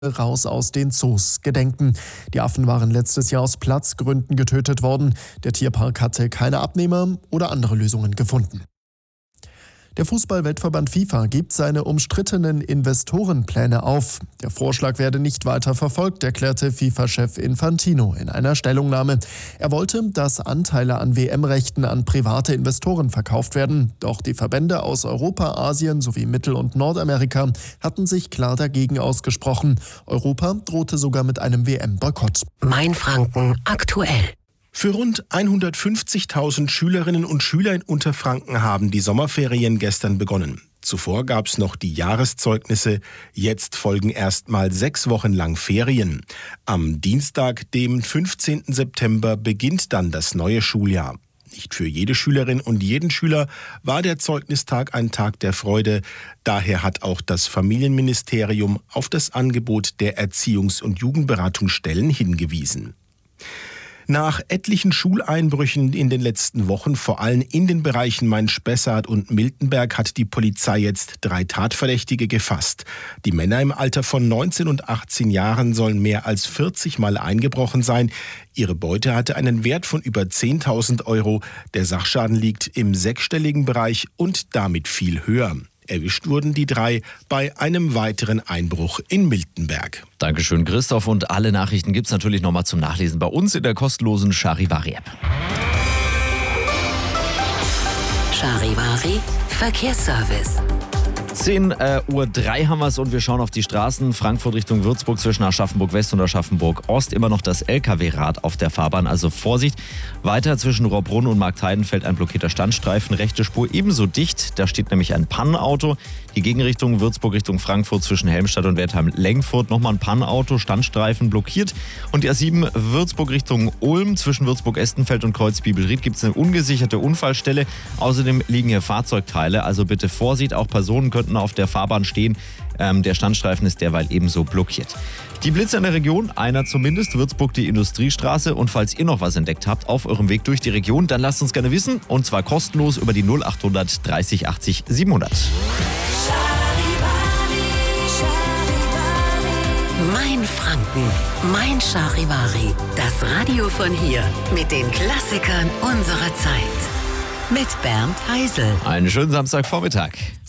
raus aus den Zoos gedenken. Die Affen waren letztes Jahr aus Platzgründen getötet worden. Der Tierpark hatte keine Abnehmer oder andere Lösungen gefunden. Der Fußball-Weltverband FIFA gibt seine umstrittenen Investorenpläne auf. Der Vorschlag werde nicht weiter verfolgt, erklärte FIFA-Chef Infantino in einer Stellungnahme. Er wollte, dass Anteile an WM-Rechten an private Investoren verkauft werden. Doch die Verbände aus Europa, Asien sowie Mittel- und Nordamerika hatten sich klar dagegen ausgesprochen. Europa drohte sogar mit einem WM-Boykott. Mainfranken aktuell. Für rund 150.000 Schülerinnen und Schüler in Unterfranken haben die Sommerferien gestern begonnen. Zuvor gab es noch die Jahreszeugnisse, jetzt folgen erstmal 6 Wochen lang Ferien. Am Dienstag, dem 15. September, beginnt dann das neue Schuljahr. Nicht für jede Schülerin und jeden Schüler war der Zeugnistag ein Tag der Freude. Daher hat auch das Familienministerium auf das Angebot der Erziehungs- und Jugendberatungsstellen hingewiesen. Nach etlichen Schuleinbrüchen in den letzten Wochen, vor allem in den Bereichen Main-Spessart und Miltenberg, hat die Polizei jetzt 3 Tatverdächtige gefasst. Die Männer im Alter von 19 und 18 Jahren sollen mehr als 40 Mal eingebrochen sein. Ihre Beute hatte einen Wert von über 10.000 Euro. Der Sachschaden liegt im 6-stelligen Bereich und damit viel höher. Erwischt wurden die 3 bei einem weiteren Einbruch in Miltenberg. Dankeschön, Christoph. Und alle Nachrichten gibt es natürlich nochmal zum Nachlesen bei uns in der kostenlosen Charivari-App. Charivari Verkehrsservice. 10:03 Uhr haben wir es und wir schauen auf die Straßen. Frankfurt Richtung Würzburg zwischen Aschaffenburg West und Aschaffenburg Ost. Immer noch das LKW-Rad auf der Fahrbahn, also Vorsicht. Weiter zwischen Rohrbrunn und Marktheidenfeld ein blockierter Standstreifen. Rechte Spur ebenso dicht, da steht nämlich ein Pannenauto. Die Gegenrichtung Würzburg Richtung Frankfurt zwischen Helmstadt und Wertheim-Lengfurt. Nochmal ein Pannenauto, Standstreifen blockiert. Und die A7 Würzburg Richtung Ulm zwischen Würzburg-Estenfeld und Kreuz-Bibelried gibt es eine ungesicherte Unfallstelle. Außerdem liegen hier Fahrzeugteile, also bitte Vorsicht, auch Personen könnten auf der Fahrbahn stehen. Der Standstreifen ist derweil ebenso blockiert. Die Blitze in der Region, einer zumindest, Würzburg die Industriestraße. Und falls ihr noch was entdeckt habt auf eurem Weg durch die Region, dann lasst uns gerne wissen. Und zwar kostenlos über die 0800 30 80 700. Mainfranken, mein Charivari. Das Radio von hier mit den Klassikern unserer Zeit. Mit Bernd Heisel. Einen schönen Samstagvormittag.